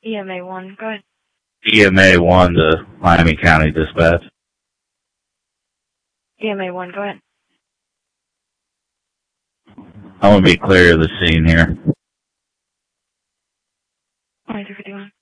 EMA 1, go ahead. EMA 1 to Miami County Dispatch. EMA 1, go ahead. I want to be clear of the scene here. 2251.